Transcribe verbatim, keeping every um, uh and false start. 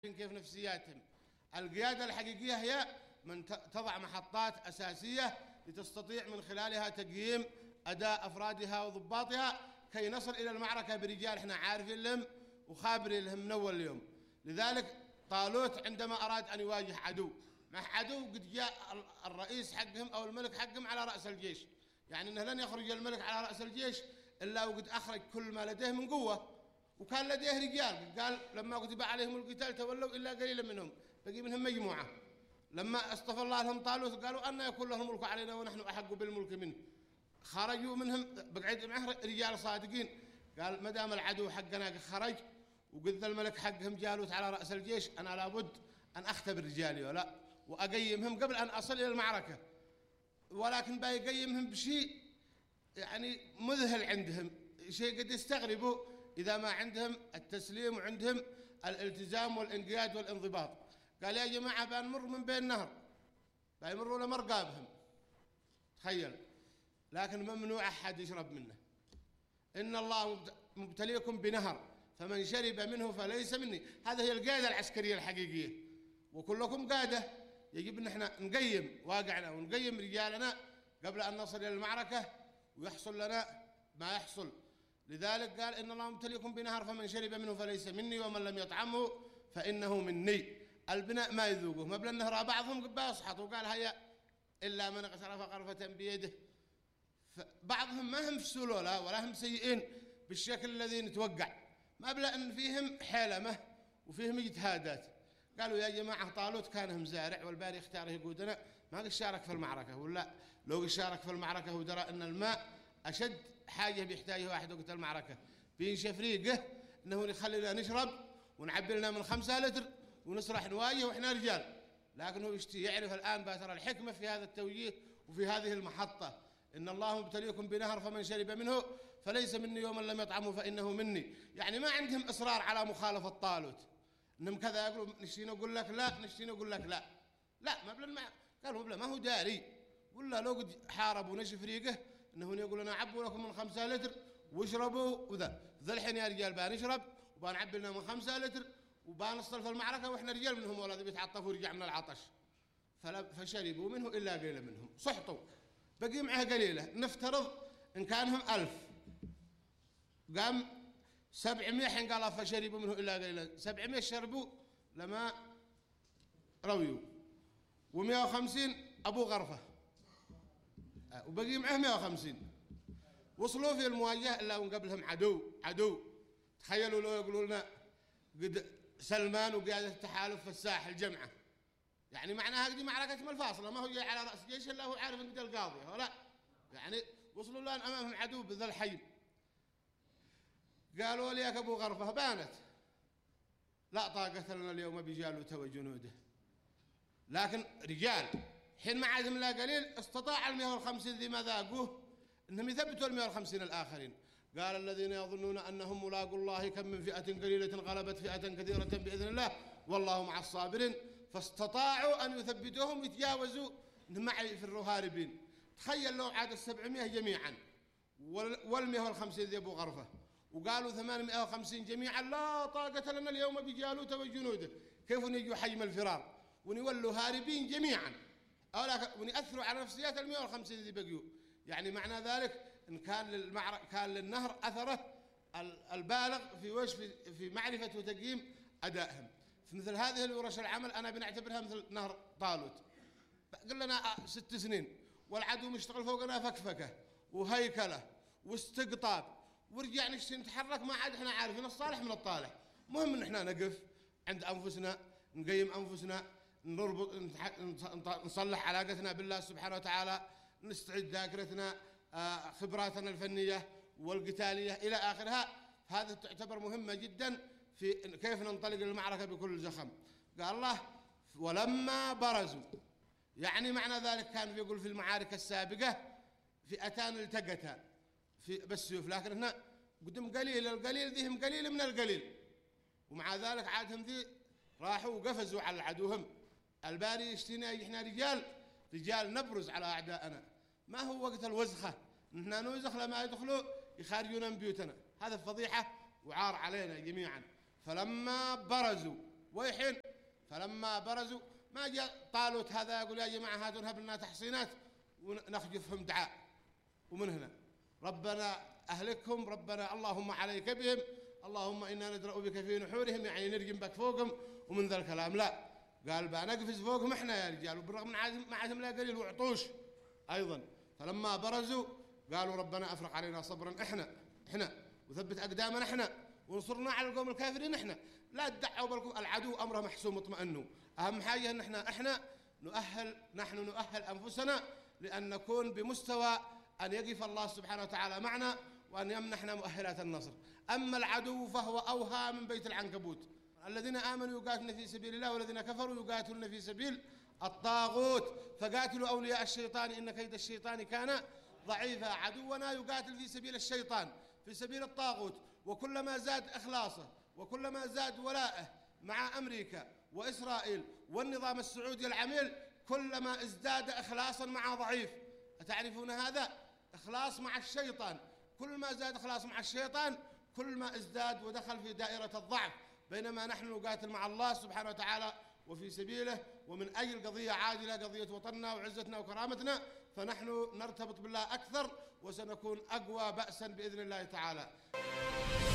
كيف نفسياتهم. القيادة الحقيقية هي من تضع محطات أساسية لتستطيع من خلالها تقييم أداء أفرادها وضباطها كي نصل إلى المعركة برجال احنا عارفين لهم وخابرين لهم من أول اليوم. لذلك طالوت عندما أراد أن يواجه عدو مع عدو قد جاء الرئيس حقهم أو الملك حقهم على رأس الجيش، يعني أنه لن يخرج الملك على رأس الجيش إلا وقد أخرج كل ما لديه من قوة، وكان لديه رجال. قال لما كتب عليهم القتال تولوا إلا قليلا منهم، بقي منهم مجموعة. لما اصطفى الله لهم طالوت قالوا أن يكون له الملك علينا ونحن أحق بالملك منه، خرجوا منهم بقعد معه رجال صادقين. قال ما دام العدو حقنا خرج وقد الملك حقهم جالوت على رأس الجيش، أنا لابد أن أختبر رجالي ولا وأقيمهم قبل أن أصل إلى المعركة. ولكن بيقيمهم بشيء يعني مذهل عندهم، شيء قد يستغربوا إذا ما عندهم التسليم وعندهم الالتزام والانقياد والانضباط. قال يا جماعة بنمر من بين نهر، بيمروا لمرقابهم، تخيل، لكن ممنوع أحد يشرب منه. إن الله مبتليكم بنهر فمن شرب منه فليس مني. هذه هي القيادة العسكرية الحقيقية، وكلكم قادة. يجب أن احنا نقيم واقعنا ونقيم رجالنا قبل أن نصل إلى المعركة ويحصل لنا ما يحصل. لذلك قال إن الله مبتليكم بنهر فمن شرب منه فليس مني ومن لم يطعمه فإنه مني. البناء ما يذوقه، ما بلا النهر بعضهم بيصحط وقال هيا إلا من اغترف غرفة بيده. بعضهم ما هم فسولوا لا ولا هم سيئين بالشكل الذي نتوقع، ما بلا أن فيهم حلمة وفيهم اجتهادات. قالوا يا جماعة طالوت كان مزارع والباري اختاره يقودنا، ما قد شارك في المعركة، ولا لو قد شارك في المعركة ودرى أن الماء أشد حاجة بيحتاجها واحد وقت المعركة، بينشف ريقه أنه يخلينا نشرب ونعبي لنا من خمسة لتر ونسرح نواجه وإحنا رجال. لكن هو يشتي يعرف الآن باتر الحكمة في هذا التوجيه وفي هذه المحطة. إن الله مبتليكم بنهر فمن شرب منه فليس مني ومن لم يطعمه فإنه مني. يعني ما عندهم إصرار على مخالفة طالوت، إنهم كذا يقولوا نشتي نقول لك لا، نشتي نقول لك لا، لا ما بلا. قالوا بلا ما هو داري، ولا لو قد حارب ونشف ريقه انه يقول انا اعبوا لكم من خمسة لتر واشربوا وذا ذا الحين يا رجال بنشرب وبنعبي لنا من خمسة لتر وبنصل في المعركه واحنا رجال منهم ولا بيتعطفوا ورجع من العطش. فشربوا منه الا قليلا منهم، صحطوا بقي معه قليله. نفترض ان كانهم ألف، قام سبعمائة حين قال فشربوا منه الا قليلا، سبعمائة شربوا لما رويوا، ومئة وخمسين ابو غرفه وبقي معه مئة وخمسين. وصلوا في المواجهة إلا وقبلهم عدو عدو. تخيلوا لو يقولوا لنا قد سلمان وقيادة التحالف في الساحل جمعة، يعني معناها هذه معركة الفاصلة، ما هو جاي على رأس جيش إلا هو عارف أن القاضية ولا يعني. وصلوا لنا أمامهم عدو بذا الحي. قالوا لي يا أبو غرفة بانت لا طاقة لنا اليوم بجالوت وجنوده. لكن رجال حين ما عادهم لا قليل استطاع المئة والخمسين ذي ما ذاقوه انهم يثبتوا المئة والخمسين الاخرين. قال الذين يظنون انهم ملاقوا الله كم من فئة قليلة غلبت فئة كثيرة باذن الله والله مع الصابرين. فاستطاعوا ان يثبتوهم ويتجاوزوا معي في الرهاربين. تخيل لو عاد السبعمائة جميعا والمئة والخمسين ذي ابو غرفة وقالوا ثمانمائة وخمسين جميعا لا طاقة لنا اليوم بجالوت وجنوده، كيف نجوا حجم الفرار ونولوا هاربين جميعا أو لا ونأثروا على نفسيات المئة والخمسين اللي بقيوا. يعني معنى ذلك إن كان للمعركة كان للنهر أثره البالغ في وش في, في معرفة وتقييم أدائهم. في مثل هذه الورش العمل أنا بنعتبرها مثل نهر طالوت. قل لنا ست سنين والعدو مشتغل فوقنا فكفكة وهيكلة واستقطاب ورجع نشتي نتحرك، ما عاد احنا عارفين الصالح من الطالح. مهم ان احنا نقف عند أنفسنا، نقيم أنفسنا، نربط نصلح علاقتنا بالله سبحانه وتعالى، نستعد ذاكرتنا، خبراتنا الفنية والقتالية إلى آخرها. هذا تعتبر مهمة جدا في كيف ننطلق للمعركة بكل زخم. قال الله ولما برزوا، يعني معنى ذلك كان يقول في المعارك السابقة فئتان التقتا في بالسيوف، لكن هنا قدم قليل، القليل ذيهم قليل من القليل، ومع ذلك عادهم ذي راحوا وقفزوا على عدوهم. الباري يشتينا احنا رجال رجال نبرز على اعدائنا، ما هو وقت الوزخه نحن نوزخ لما يدخلوا يخرجونا من بيوتنا. هذا فضيحه وعار علينا جميعا. فلما برزوا ويحين. فلما برزوا ما جاء طالوت هذا يقول يا جماعة هاتوا نهب لنا تحصينات ونخجفهم دعاء، ومن هنا ربنا أهلكهم، ربنا اللهم عليك بهم، اللهم إنا ندرأ بك في نحورهم، يعني نرجم بك فوقهم ومن ذا الكلام. لا، قال بنقفز فوقهم احنا يا رجال، وبالرغم من عادهم ما عادهم لا قليل وعطوش أيضا. فلما برزوا قالوا ربنا أفرغ علينا صبرا احنا احنا وثبت أقدامنا احنا وانصرنا على القوم الكافرين احنا. لا تدعوا بالكم، العدو أمره محسوم اطمئنوا. أهم حاجة أن احنا احنا نؤهل، نحن نؤهل أنفسنا لأن نكون بمستوى أن يقف الله سبحانه وتعالى معنا وأن يمنحنا مؤهلات النصر. أما العدو فهو أوهى من بيت العنكبوت. الذين آمنوا يقاتلون في سبيل الله والذين كفروا يقاتلون في سبيل الطاغوت، فقاتلوا أولياء الشيطان إن كيد الشيطان كان ضعيفا. عدونا يقاتل في سبيل الشيطان، في سبيل الطاغوت، وكلما زاد إخلاصه وكلما زاد ولاءه مع أمريكا وإسرائيل والنظام السعودي العميل كلما ازداد إخلاصا مع ضعيف. أتعرفون هذا؟ إخلاص مع الشيطان، كل ما زاد إخلاص مع الشيطان كل ما ازداد ودخل في دائرة الضعف، بينما نحن نقاتل مع الله سبحانه وتعالى وفي سبيله ومن أجل قضية عاجلة، قضية وطننا وعزتنا وكرامتنا، فنحن نرتبط بالله أكثر وسنكون أقوى بأسا بإذن الله تعالى.